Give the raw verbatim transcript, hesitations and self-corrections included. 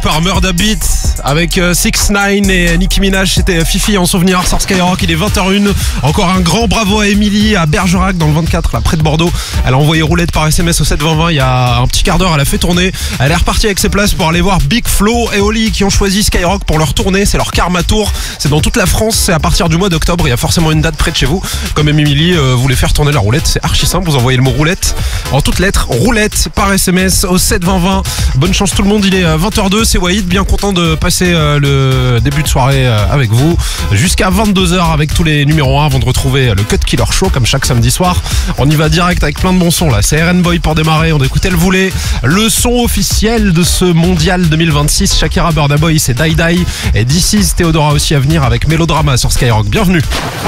par Murda Beat avec six neuf et Nicki Minaj. C'était Fifi en souvenir sur Skyrock. Il est vingt heures une. Encore un grand bravo à Émilie à Bergerac dans le vingt-quatre, là près de Bordeaux. Elle a envoyé roulette par S M S au sept vingt vingt il y a un petit quart d'heure. Elle a fait tourner. Elle est repartie avec ses places pour aller voir Big Flo et Oli qui ont choisi Skyrock pour leur tournée. C'est leur Karma Tour. C'est dans toute la France. C'est à partir du mois d'octobre. Il y a forcément une date près de chez vous. Comme Émilie euh, voulait faire tourner la roulette, c'est archi simple. Vous envoyez le mot roulette en toutes lettres, roulette par S M S au sept vingt vingt. Bonne chance tout le monde. Il est vingt heures deux. C'est Wahid, bien content de passer euh, le début de soirée euh, avec vous jusqu'à vingt-deux heures avec tous les numéros un avant de retrouver le Cut Killer Show comme chaque samedi soir. On y va direct avec plein de bons sons là. C'est R N Boy pour démarrer. On écoute Elle voulait, le son officiel de ce mondial deux mille vingt-six. Shakira, Burna Boy, c'est Die Die et This Is Theodora aussi à venir avec Mélodrama sur Skyrock. Bienvenue.